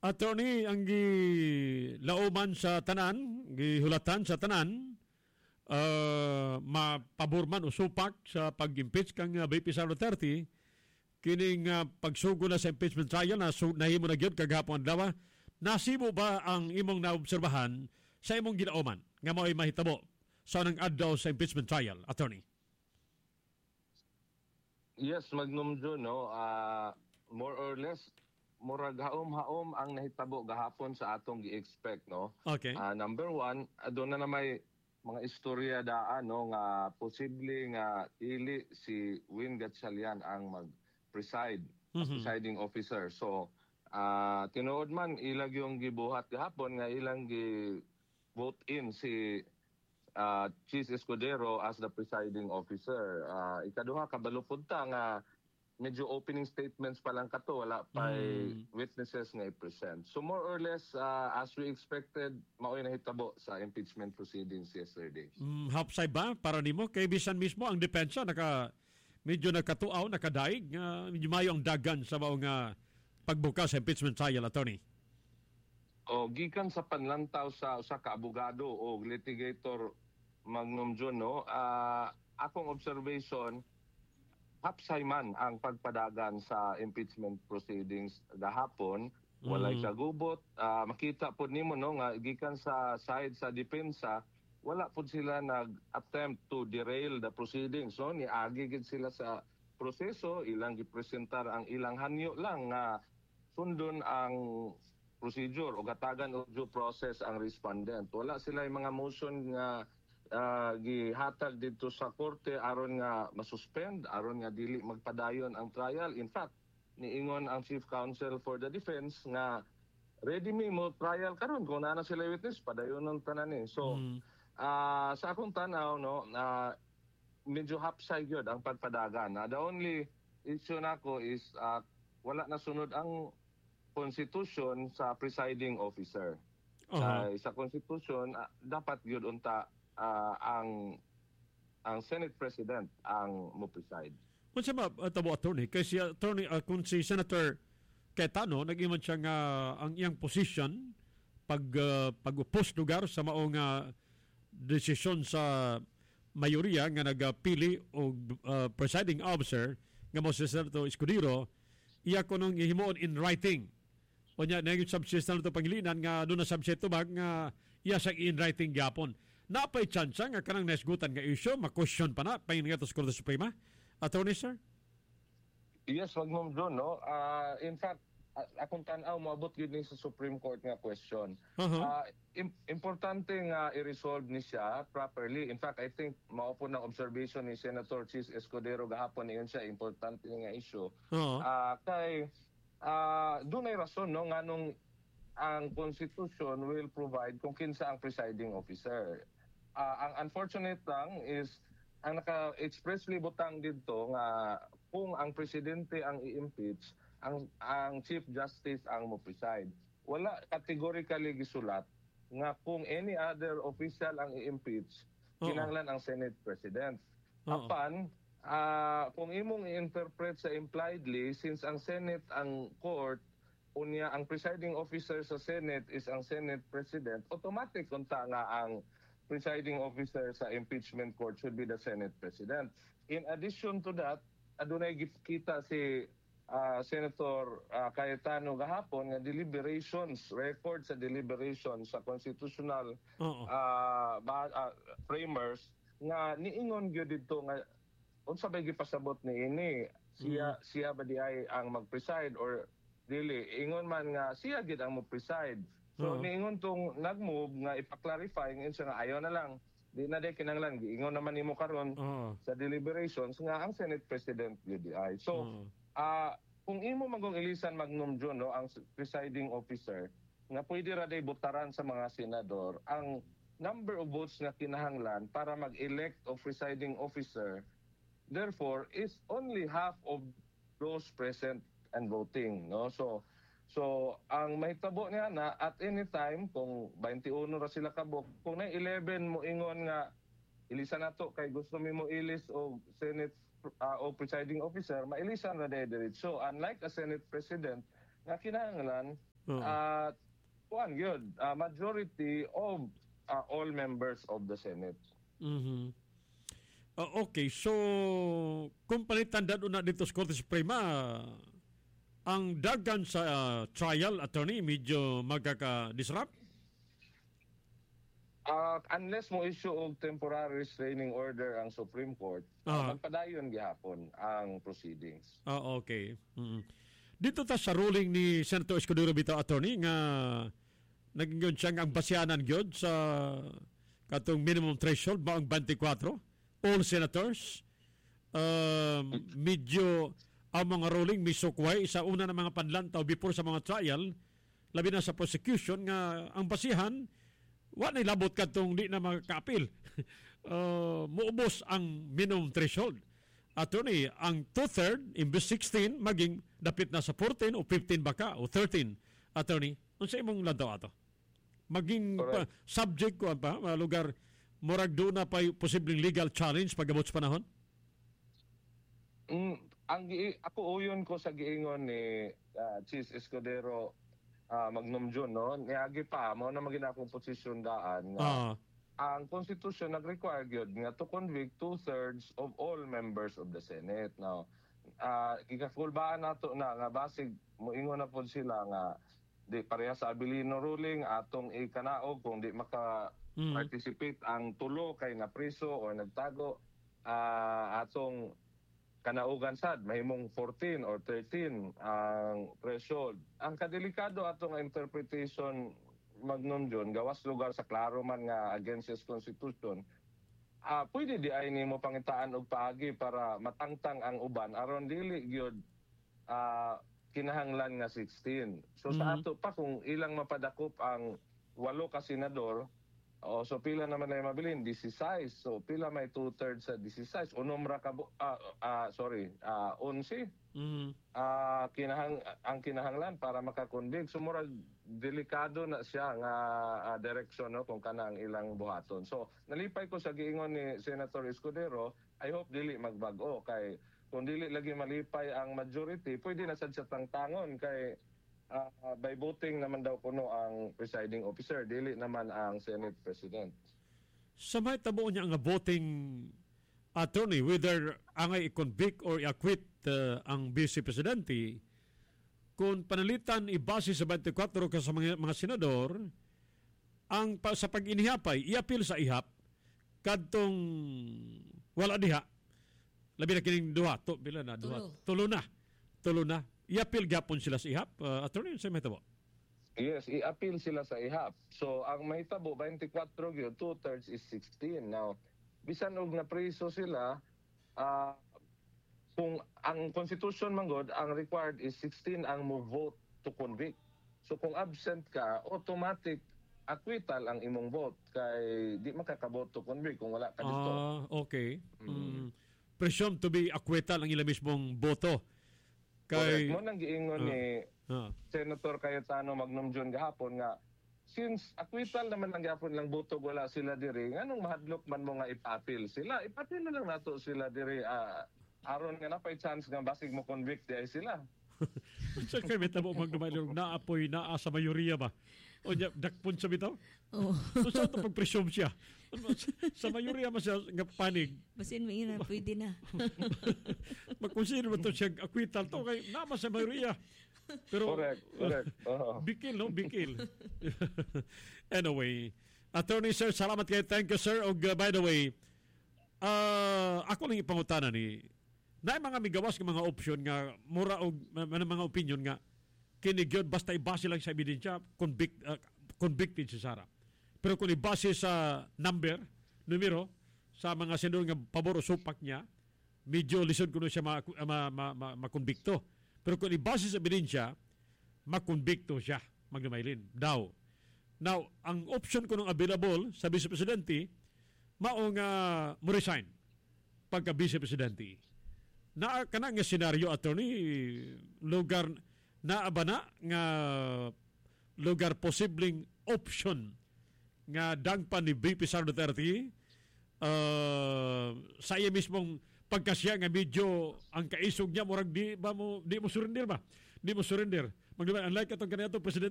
Attorney, ang gilauman sa tanan, gihulatan sa tanan, mapaborman o supak sa pag-impeach kang VP Sara Duterte, kining pagsugo na sa impeachment trial na nahimo na gyud kagahapon adlaw. Nasibo ba ang imong naobserbahan sa imong gilauman nga mao'y mahitabo sa nang adlaw sa impeachment trial, attorney? Yes, Magnum Jun, no? More or less, murag haom-haom ang nahitabo gahapon sa atong gi-expect, no? Okay. Number one, doon na may mga istorya daan, no, nga posible nga ili si Win Gatchalian ang mag-preside, presiding officer. So, tinuod man ilag yung gibuhat gahapon nga ilang gi-vote in si Chis Escudero as the presiding officer. Ikaduha, kabalupod ta nga medyo opening statements pa lang kato, wala pa witnesses nga i-present. So more or less, as we expected, mao'y nahitabo sa impeachment proceedings yesterday. Hapsay ba para nimo? Kay bisan mismo ang depensa medyo nakatuaw, nakadaig, medyo mayo ang dagan sa maong pagbuka sa impeachment trial, attorney. O gikan sa panlantaw sa usa ka abogado o litigator, Magnum Jun, no? Akong observation, hapsay man ang pagpadagan sa impeachment proceedings gahapon, walay kagubot. Makita po nimo, no, nga gikan sa side sa depensa, wala po sila nag-attempt to derail the proceedings. So niagi gid sila sa proseso, ilang gipresentar ang ilang hanyo lang nga sundon ang procedure o gatagan o due process ang respondent. Wala sila yung mga motion nga gihatag dito sa korte aron nga masuspend, aron nga dili magpadayon ang trial. In fact, niingon ang Chief Counsel for the Defense nga ready mo trial karon kung na sila witness, padayon ng tanan eh. So, sa akong tanaw, no, medyo hapsay gyud ang pagpadagan. The only issue nako is wala na sunod ang constitution sa presiding officer. Sa constitution, dapat gyud unta ang Senate President ang mo-preside. Kung siya tabo, attorney, kasi attorney, kung si Senator Cayetano, nag-iman siya nga ang iyang position pag-upos lugar sa maong desisyon sa mayoriya nga nagpili o presiding officer nga mo si Senator Escudero, iya ko nung ihimuon in writing. O niya, naging subsistent na ito pangilinan nga doon na subsito bag nga iya sa in writing gapon. Napay tsansa nga kanang nesgutan nga issue, ma-question pa na, pahin nga ito sa Korte Suprema. Attorney, sir? Yes, wag mo doon, no? In fact, akong tanaw, maabot yun sa Supreme Court nga question. Importante nga i-resolve ni siya properly. In fact, I think maupo ng observation ni Senator Chis Escudero gahapon yun siya, importante nga issue. Doon ay rason, no, nga nung ang Constitution will provide kung kinsa ang presiding officer. Ang unfortunate lang is ang naka-expressly butang dito nga kung ang presidente ang i-impeach, ang Chief Justice ang mo-preside. Wala categorically gisulat nga kung any other official ang i-impeach, kinahanglan ang Senate President. Apan, kung imong i-interpret sa impliedly, since ang Senate ang court, unya ang presiding officer sa Senate is ang Senate President, automatic unta nga ang presiding officer sa impeachment court should be the Senate President. In addition to that, adunay kita si Senator Cayetano gahapon nga deliberations, record sa deliberations sa constitutional framers nga niingon gyud dito nga unsa bay gipasabot niini, siya ba di ay ang mag-preside or dili, ingon man nga siya gid ang mo-preside. So niingon tong nag-move nga ipa-clarify ngayon siya nga ayaw na lang, di na day kinahanglan, giingon naman nimo karon sa deliberations nga ang Senate President gid ay. So kung imo magong ilisan Magnum Jun, no, ang presiding officer nga pwede ra day butaran sa mga senador ang number of votes nga kinahanglan para mag-elect of presiding officer, therefore is only half of those present and voting, no? So ang mahitabo niya na at any time kung 21 ra sila kabuk, kung na 11 mo ingon nga ilisan nato kay gusto mi mo ilis o Senate o presiding officer, mailisan ra diretso. Unlike a Senate President nga kinahanglan Oo. Majority of all members of the Senate. Mhm. Okay, so kung palitan na dito sa Korte Suprema, ang dagan sa trial, attorney, medyo magkaka-disrupt? Unless mo issue og temporary restraining order ang Supreme Court, magpadayon gihapon ang proceedings. Okay. Dito ta sa ruling ni Senator Escudero Bitaw, attorney, nga naging yun siyang ang basyanan yun sa katong minimum threshold ba ang 24? All senators. Medyo ang mga ruling misukway sa una ng mga panlantaw before sa mga trial, labi na sa prosecution nga ang basihan wala labot ka itong di na makaka-appeal. Muubos ang minimum threshold. Attorney, ang 2/3, imbes 16, maging dapit na sa 14 o 15 baka o 13. Attorney, ano sa imong lantaw ato? Maging subject ko pa, lugar, murag doon na pa posibleng legal challenge pag-abot sa panahon? Ako uyon ko sa giingon ni Chief Escudero Magnum Jun, no? Niagi pa mo na magina akong posisyon daan nga ang Constitution nag-require gyud nga to convict 2/3 of all members of the Senate. Now, gikafulbaan nato na nga basig moingon na pod sila nga di pareha sa Abilino ruling atong ikanaog kung di maka participate ang tulo kay na priso o nagtago atong kanaugan sad mahimong 14 or 13 ang threshold. Ang kadelikado atong interpretation Magnum John gawas lugar sa klaro man nga against his constitution. Pwede di ay nimo pangitaan og paagi para matangtang ang uban aron dili gyud kinahanglan nga 16. So sa ato pa kung ilang mapadakop ang 8 ka senador, so pila naman na mabilin? 16. So pila may 2/3 sa 16. Unom ra ka 11. Ang kinahanglan para makakonvict. So murag delikado na siya nga direksyon, no, kung kana ang ilang buhaton. So nalipay ko sa giingon ni Senator Escudero, I hope dili magbago kay kung dili lagi malipay ang majority, pwede na sad siya tangtangon kay by voting naman daw kuno ang presiding officer, dili naman ang Senate President. Sa may tabo niya nga voting, attorney, whether angay i-convict or i-acquit ang Vice Presidente, kung panalitan ibase sa 24 ka sa mga senador, ang sa pag-inihapay, i-appeal sa ihap, kadtong wala diha, labi na kining duha, tulo na. I-appeal gapon sila sa ihap, attorney, sa may tabo? Yes, i-appeal sila sa ihap. So, ang mahitabo, 24 yun, 2/3 is 16. Now, bisan og napriso sila, kung ang Constitution manggod, ang required is 16 ang mo vote to convict. So, kung absent ka, automatic acquittal ang imong vote. Kay di makakabote to convict kung wala ka dito. Okay. Presumed to be acquittal ang ila mismong boto. Correct. Mo nang giingon ni Senator Cayetano Magnum John gahapon nga since acquittal naman lang gahapon lang boto wala sila diri nganong mahadlok man mo nga ipa-appeal sila, ipa-appeal na lang nato sila diri aron nga napay chance nga basig mo convict di ay sila. Sa kay metabo magdumaylong naapoy naa sa mayoriya ba? O dakpon sa bitaw? So sa ito pag-presume siya? Sa mayoriya man siya nga panig. Basin mo yun, pwede na. Mag-consider mo ito siya acquittal to kay nama sa mayoriya. Pero, correct. Bikil, no? Bikil. Anyway, Attorney Sir, salamat kayo. Thank you, sir. Og by the way, ako lang ipangutana ni na mga migawas ng mga option nga mura og mga opinion nga kinigyod basta ibase lang sa ebidensya convicted si Sara. Pero kung ibase sa numero sa mga senador nga pabor o supak niya, medyo lisod kuno siya makonbikto. Pero kung ibase sa ebidensya, makonbikto siya, magdumaylin daw. Now, ang option ko nung available sa Vice Presidente, maong mo resign pagka Vice Presidente. Na kana nga senaryo, attorney, lugar na abana nga lugar posibleng option nga dangpan ni VP Sara Duterte sa iya mismong pagkasya nga medyo ang kaisog niya murag di mo surrender ba? Di mo surrender. Magdiba, unlike atong kanito presidente